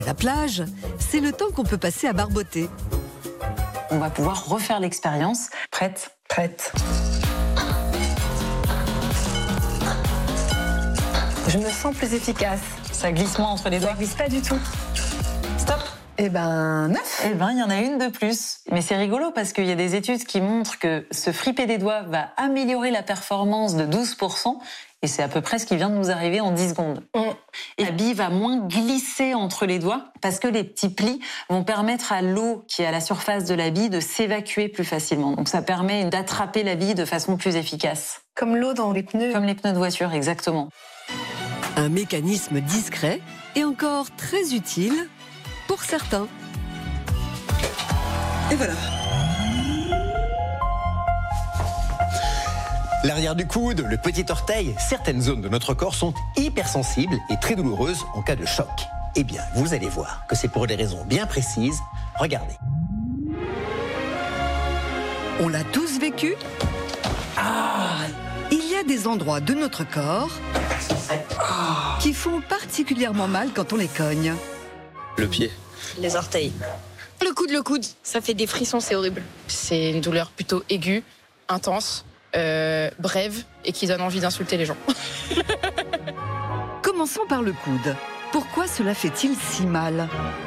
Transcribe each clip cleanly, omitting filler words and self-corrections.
La plage, c'est le temps qu'on peut passer à barboter. On va pouvoir refaire l'expérience. Prête? Prête. Je me sens plus efficace. Ça glisse moins entre les doigts? Ça glisse pas du tout. Stop. Eh ben, 9. Eh ben, il y en a une de plus. Mais c'est rigolo parce qu'il y a des études qui montrent que se friper des doigts va améliorer la performance de 12%. Et c'est à peu près ce qui vient de nous arriver en 10 secondes. Et la bille va moins glisser entre les doigts parce que les petits plis vont permettre à l'eau qui est à la surface de la bille de s'évacuer plus facilement. Donc ça permet d'attraper la bille de façon plus efficace. Comme l'eau dans les pneus. Comme les pneus de voiture, exactement. Un mécanisme discret et encore très utile pour certains. Et voilà. L'arrière du coude, le petit orteil, certaines zones de notre corps sont hypersensibles et très douloureuses en cas de choc. Eh bien, vous allez voir que c'est pour des raisons bien précises. Regardez. On l'a tous vécu. Il y a des endroits de notre corps qui font particulièrement mal quand on les cogne. Le pied. Les orteils. Le coude, ça fait des frissons, c'est horrible. C'est une douleur plutôt aiguë, intense, brève et qui donne envie d'insulter les gens. Commençons par le coude. Pourquoi cela fait-il si mal?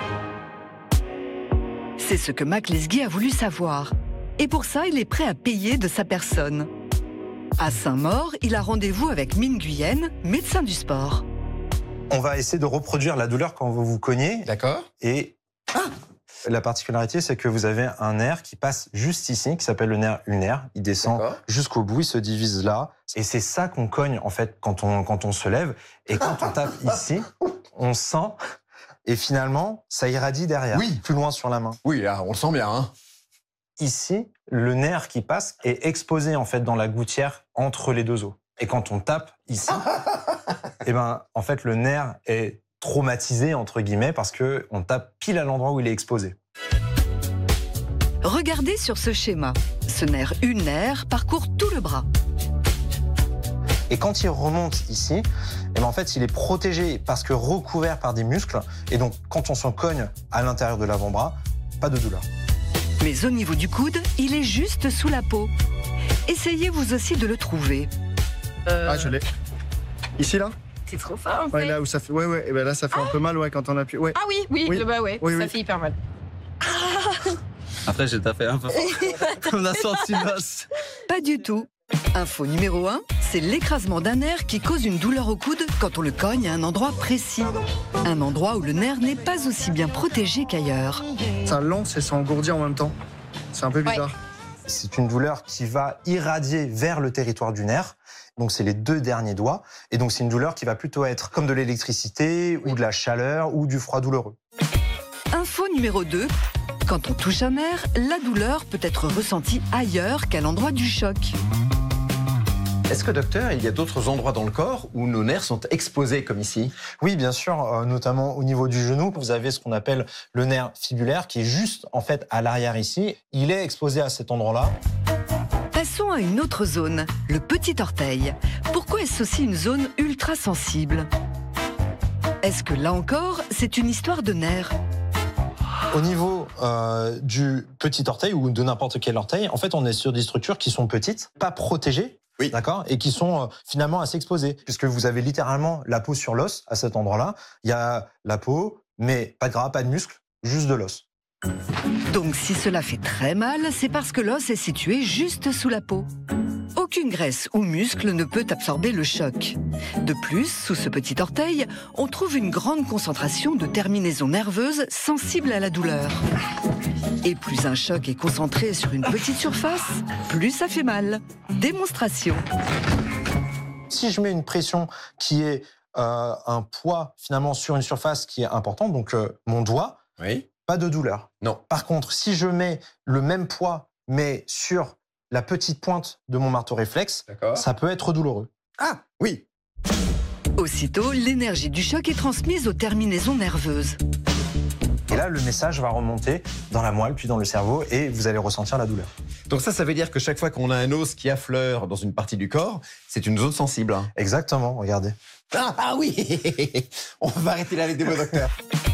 C'est ce que Mac Lesguy a voulu savoir. Et pour ça, il est prêt à payer de sa personne. À Saint-Maur, il a rendez-vous avec Mine Guyenne, médecin du sport. On va essayer de reproduire la douleur quand vous vous cognez. D'accord. Et la particularité, c'est que vous avez un nerf qui passe juste ici, qui s'appelle le nerf ulnaire. Il descend jusqu'au bout, il se divise là. Et c'est ça qu'on cogne, en fait, quand on se lève. Et quand on tape ici, on sent. Et finalement, ça irradie derrière, plus loin sur la main. Oui, là, on le sent bien, hein. Ici, le nerf qui passe est exposé, en fait, dans la gouttière entre les deux os. Et quand on tape ici, eh ben, en fait, le nerf est traumatisé, entre guillemets, parce qu'on tape pile à l'endroit où il est exposé. Regardez sur ce schéma. Ce nerf ulnaire parcourt tout le bras. Et quand il remonte ici, eh ben, en fait, il est protégé parce que recouvert par des muscles. Et donc, quand on s'en cogne à l'intérieur de l'avant-bras, pas de douleur. Mais au niveau du coude, il est juste sous la peau. Essayez vous aussi de le trouver. Ah, je l'ai. Ici, là? C'est trop fort, en fait. Ouais, là où ça fait. Ouais. Et ben là, ça fait un peu mal, quand on appuie. Ouais. Ah oui, bah ouais, ça fait hyper mal. Après, j'ai tapé un peu fort. On a senti l'os. Pas du tout. Info numéro 1, c'est l'écrasement d'un nerf qui cause une douleur au coude quand on le cogne à un endroit précis. Un endroit où le nerf n'est pas aussi bien protégé qu'ailleurs. Ça lance et ça engourdit en même temps. C'est un peu bizarre. C'est une douleur qui va irradier vers le territoire du nerf. Donc, c'est les deux derniers doigts. Et donc, c'est une douleur qui va plutôt être comme de l'électricité ou de la chaleur ou du froid douloureux. Info numéro 2, quand on touche un nerf, la douleur peut être ressentie ailleurs qu'à l'endroit du choc. Est-ce que, docteur, il y a d'autres endroits dans le corps où nos nerfs sont exposés, comme ici? Oui, bien sûr, notamment au niveau du genou. Vous avez ce qu'on appelle le nerf fibulaire qui est juste, en fait, à l'arrière ici. Il est exposé à cet endroit-là. Passons à une autre zone, le petit orteil. Pourquoi est-ce aussi une zone ultra sensible? Est-ce que là encore, c'est une histoire de nerfs? Au niveau du petit orteil ou de n'importe quel orteil, en fait, on est sur des structures qui sont petites, pas protégées, d'accord, et qui sont finalement assez exposées, puisque vous avez littéralement la peau sur l'os à cet endroit-là. Il y a la peau, mais pas de gras, pas de muscle, juste de l'os. Donc si cela fait très mal, c'est parce que l'os est situé juste sous la peau. Aucune graisse ou muscle ne peut absorber le choc. De plus, sous ce petit orteil, on trouve une grande concentration de terminaisons nerveuses sensibles à la douleur. Et plus un choc est concentré sur une petite surface, plus ça fait mal. Démonstration. Si je mets une pression qui est un poids finalement sur une surface qui est importante, donc mon doigt, pas de douleur. Non. Par contre, si je mets le même poids, mais sur la petite pointe de mon marteau réflexe, ça peut être douloureux. Ah, oui. Aussitôt, l'énergie du choc est transmise aux terminaisons nerveuses. Et là, le message va remonter dans la moelle, puis dans le cerveau, et vous allez ressentir la douleur. Donc ça veut dire que chaque fois qu'on a un os qui affleure dans une partie du corps, c'est une zone sensible. Exactement, regardez. Ah oui. On va arrêter là avec des mots, docteur.